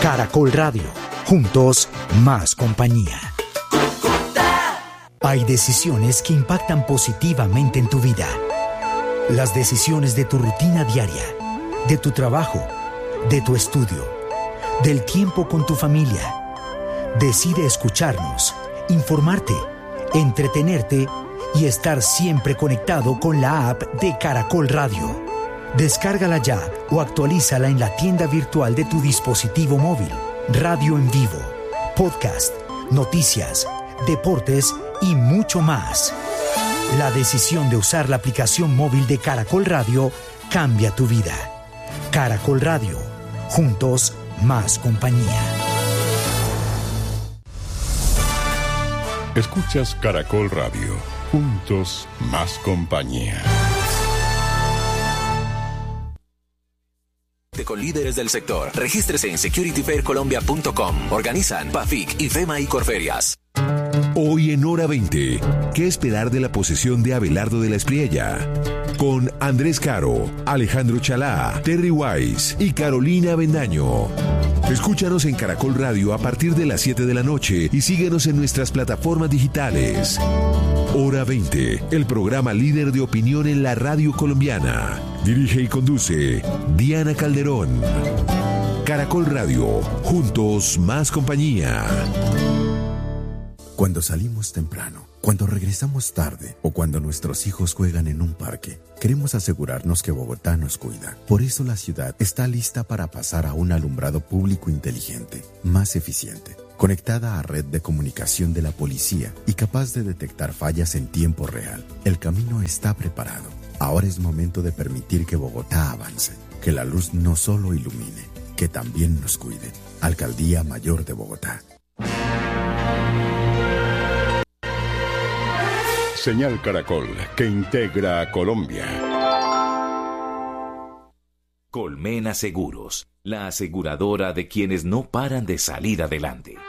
Caracol Radio. Juntos, más compañía. Hay decisiones que impactan positivamente en tu vida. Las decisiones de tu rutina diaria, de tu trabajo, de tu estudio, del tiempo con tu familia. Decide escucharnos, informarte, entretenerte y estar siempre conectado con la app de Caracol Radio. Descárgala ya o actualízala en la tienda virtual de tu dispositivo móvil. Radio en vivo, podcast, noticias, deportes y mucho más. La decisión de usar la aplicación móvil de Caracol Radio cambia tu vida. Caracol Radio. Juntos, más compañía. Escuchas Caracol Radio. Juntos, más compañía. Con líderes del sector. Regístrese en securityfaircolombia.com. Organizan PAFIC, IFEMA y Corferias. Hoy en Hora 20, ¿qué esperar de la posesión de Abelardo de la Espriella? Con Andrés Caro, Alejandro Chalá, Terry Wise y Carolina Bendaño. Escúchanos en Caracol Radio a partir de las 7 de la noche y síguenos en nuestras plataformas digitales. Hora 20, el programa líder de opinión en la radio colombiana. Dirige y conduce Diana Calderón. Caracol Radio, juntos más compañía. Cuando salimos temprano, cuando regresamos tarde o cuando nuestros hijos juegan en un parque, queremos asegurarnos que Bogotá nos cuida. Por eso la ciudad está lista para pasar a un alumbrado público inteligente, más eficiente, conectada a red de comunicación de la policía y capaz de detectar fallas en tiempo real. El camino está preparado. Ahora es momento de permitir que Bogotá avance, que la luz no solo ilumine, que también nos cuide. Alcaldía Mayor de Bogotá. Señal Caracol, que integra a Colombia. Colmena Seguros, la aseguradora de quienes no paran de salir adelante.